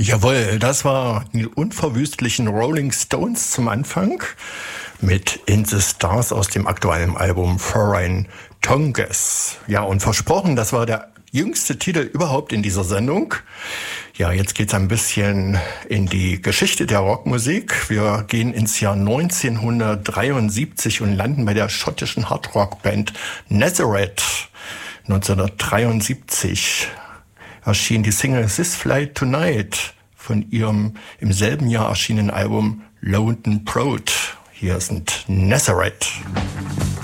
Jawohl, das war die unverwüstlichen Rolling Stones zum Anfang mit In the Stars aus dem aktuellen Album Foreign Tongues. Ja, und versprochen, das war der jüngste Titel überhaupt in dieser Sendung. Ja, jetzt geht's ein bisschen in die Geschichte der Rockmusik. Wir gehen ins Jahr 1973 und landen bei der schottischen Hardrock-Band Nazareth. 1973 erschien die Single This Flight Tonight von ihrem im selben Jahr erschienenen Album London Proud. Hier sind Nazareth.